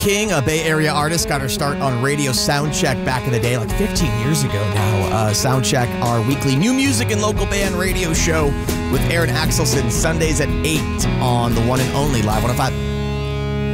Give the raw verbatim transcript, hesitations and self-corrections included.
King, a Bay Area artist, got her start on Radio Soundcheck back in the day, like fifteen years ago now. Uh, Soundcheck, our weekly new music and local band radio show with Aaron Axelson, Sundays at eight on the one and only Live one oh five.